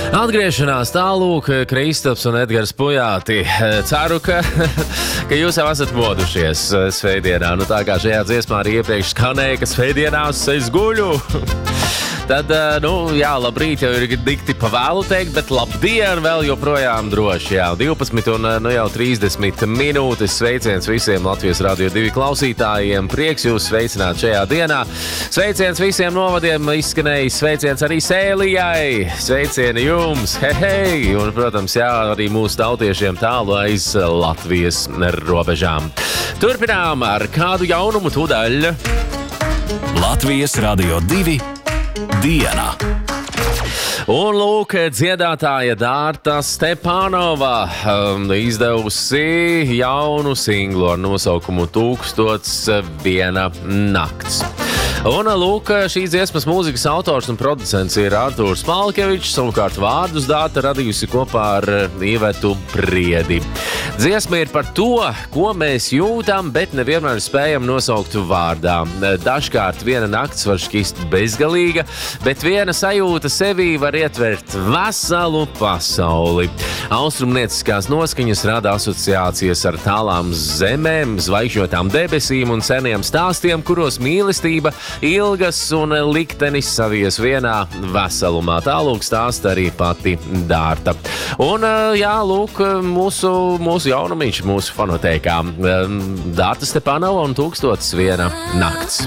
Atgriešanās tālūk Kristaps un Edgars Pujāti. Ceru, ka jūs jau esat modušies svētdienā. Nu tā kā šajā dziesmā arī iepriekš skanēja, ka svētdienās es guļu. Tad, jā, labrīt jau ir dikti pavēlu teikt, bet labdien vēl joprojām droši, jā. 12 un jau 30 minūtes. Sveiciens visiem Latvijas Radio 2 klausītājiem. Prieks jūs sveicināt šajā dienā. Sveiciens visiem novadiem izskanējis. Sveiciens arī Sēlijai. Sveicieni jums. Hei! Un, protams, jā, arī mūsu tautiešiem tālu aiz Latvijas robežām. Turpinām ar kādu jaunumu tūdaļ. Latvijas Radio 2 diena. Un lūk, dziedātāja Dārta Stepānova izdevusi jaunu singlu ar nosaukumu 1001 nakts. Un lūk, šīs dziesmas mūzikas autors un producents ir Artūrs Malkevičs, savukārt vārdus Dārta radījusi kopā ar Ivetu Priedi. Dziesma ir par to, ko mēs jūtam, bet nevienmēr spējam nosaukt vārdā. Dažkārt viena nakts var šķist bezgalīga, bet viena sajūta sevī var ietvert veselu pasauli. Austrumnieciskās noskaņas rada asociācijas ar tālām zemēm, zvaigžņotām debesīm un seniem stāstiem, kuros mīlestība, ilgas un liktenis savies vienā veselumā. Tālūk stāsta arī pati Dārta. Un, jā, lūk, mūsu jaunumiņš, mūsu fonotēkā. Dārta Stepānova un 1001 nakts.